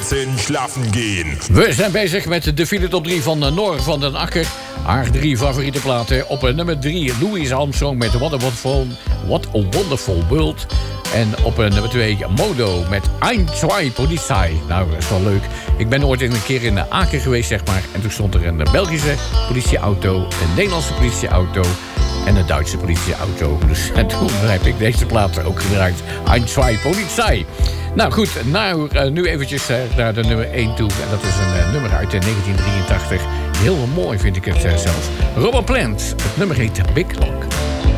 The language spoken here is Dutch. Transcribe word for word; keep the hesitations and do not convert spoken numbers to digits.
vierzehn schlafen gehen. We zijn bezig met de file top drie van Noor van den Akker. Haar drie favoriete platen. Op nummer drie Louis Armstrong met What a Wonderful, What a Wonderful World. En op nummer twee Modo met Ein, zwei, Polizei. Nou, dat is wel leuk. Ik ben ooit een keer in Aken geweest, zeg maar. En toen stond er een Belgische politieauto, een Nederlandse politieauto en een Duitse politieauto. Dus en toen heb ik deze plaat ook gedraaid. Ein, zwei, Polizei. Nou goed, nou, uh, nu eventjes uh, naar de nummer één toe. En dat is een uh, nummer uit uh, negentien drieëntachtig. Heel mooi vind ik het uh, zelf. Robert Plant. Het nummer heet Big Lock.